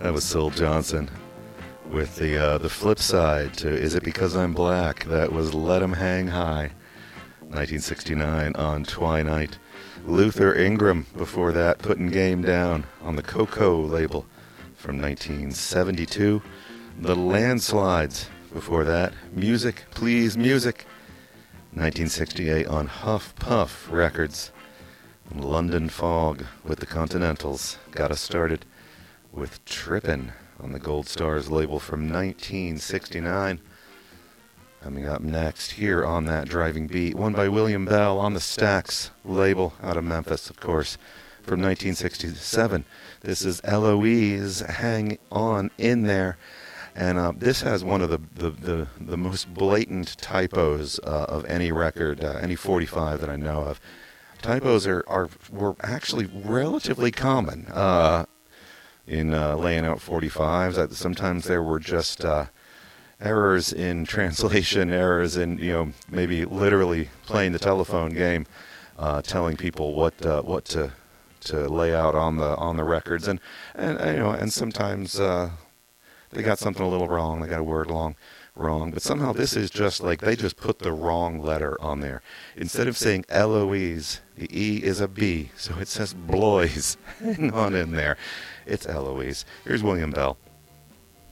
That was Syl Johnson with the flip side to Is It Because I'm Black? That was Let 'Em Hang High, 1969 on Twilight. Luther Ingram before that, Putting Game Down on the Coco label from 1972. The Landslides before that, Music Please Music, 1968 on Huff Puff Records. London Fog with the Continentals got us started with Trippin' on the Gold Stars label from 1969. Coming up next here on That Driving Beat, one by William Bell on the Stax label out of Memphis, of course, from 1967. This is Eloise, Hang On In There. And this has one of the most blatant typos of any record, any 45 that I know of. Typos were actually relatively common in laying out 45s. Sometimes there were just errors in translation, errors in maybe literally playing the telephone game, telling people what to lay out on the records, and sometimes they got something a little wrong. They got a word wrong, but somehow this is just like they just put the wrong letter on there. Instead of saying Eloise, the E is a B, so it says Bloise. Hang on in there. It's Eloise. Here's William Bell.